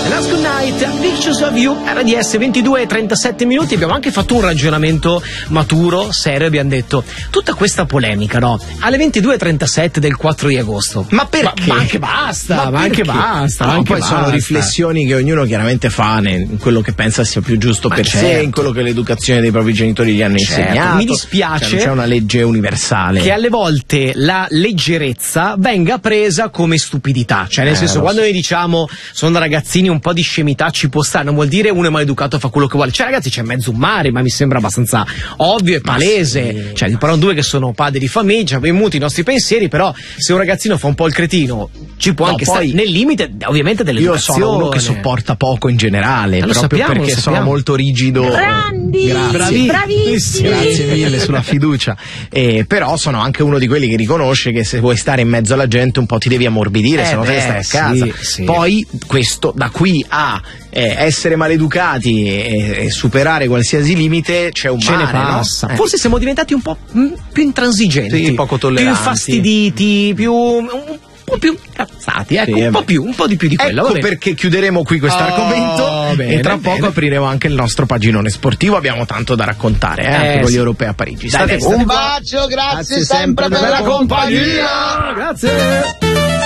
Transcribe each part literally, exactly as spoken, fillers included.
Last Good Night, Pictures of You, R D S ventidue e trentasette minuti. Abbiamo anche fatto un ragionamento maturo, serio, abbiamo detto tutta questa polemica, no? Alle ventidue e trentasette del quattro di agosto. Ma perché? Ma, ma anche basta, ma, ma anche perché? basta. No, anche poi basta. sono riflessioni che ognuno chiaramente fa in quello che pensa sia più giusto Ma per certo. sé, in quello che l'educazione dei propri genitori gli hanno Certo. insegnato. Mi dispiace, cioè, non c'è una legge universale che alle volte la leggerezza venga presa come stupidità, cioè nel Eh, senso, lo quando so. noi diciamo sono ragazzini, un po' di scemità ci può stare, non vuol dire uno è maleducato, fa quello che vuole. Cioè ragazzi, c'è mezzo un mare, ma mi sembra abbastanza ovvio e palese. sì. Cioè ti parlano due che sono padri di famiglia, abbiamo muti i nostri pensieri, però se un ragazzino fa un po' il cretino ci può No, anche poi- stare nel limite ovviamente Io dell'educazione. sono uno che sopporta poco in generale, Eh, lo proprio sappiamo, perché lo sono sappiamo. molto rigido. Grandi, Grazie. bravissimi. Grazie mille sulla fiducia. Eh, però sono anche uno di quelli che riconosce che se vuoi stare in mezzo alla gente un po' ti devi ammorbidire, Eh se no te ne beh, stai a casa. sì, sì. Poi questo da qui a eh, essere maleducati e, e superare qualsiasi limite c'è un Ce mare, ne passa. no? Eh. Forse siamo diventati un po' mh, più intransigenti, Sì, poco più tolleranti. infastiditi, più un po' più cazzati, ecco, Sì, un eh po' beh. più, un po' di più di quello. Ecco va bene. perché chiuderemo qui questo Oh, argomento bene, e tra bene. poco apriremo anche il nostro paginone sportivo. Abbiamo tanto da raccontare, eh, anche Eh, con gli sì. europei a Parigi. Dai, State dai, con- state Un bacio, grazie, Grazie sempre sempre per per la la compagnia. Grazie.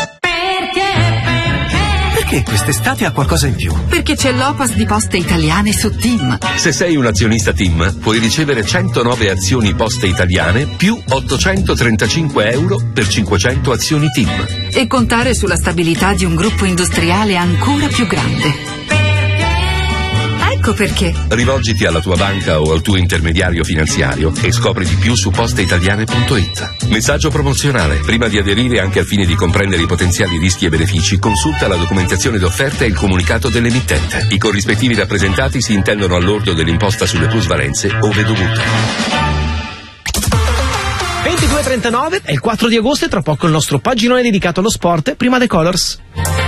Perché quest'estate ha qualcosa in più? Perché c'è l'Opas di Poste Italiane su TIM. Se sei un azionista TIM, puoi ricevere centonove azioni Poste Italiane più ottocentotrentacinque euro per cinquecento azioni TIM. E contare sulla stabilità di un gruppo industriale ancora più grande. Ecco perché. Rivolgiti alla tua banca o al tuo intermediario finanziario e scopri di più su posteitaliane punto it. Messaggio promozionale. Prima di aderire, anche al fine di comprendere i potenziali rischi e benefici, consulta la documentazione d'offerta e il comunicato dell'emittente. I corrispettivi rappresentati si intendono all'ordo dell'imposta sulle plusvalenze ove dovute. ventidue e trentanove è il quattro di agosto e tra poco il nostro paginone dedicato allo sport, prima The Colors.